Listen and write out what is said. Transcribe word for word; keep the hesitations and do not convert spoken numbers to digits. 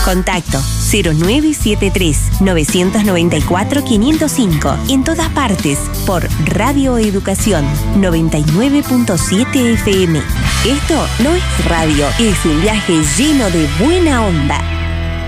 Contacto cero nueve siete tres, nueve nueve cuatro, cinco cero cinco. En todas partes por Radio Educación noventa y nueve punto siete F M. Esto no es radio, es un viaje lleno de buena onda.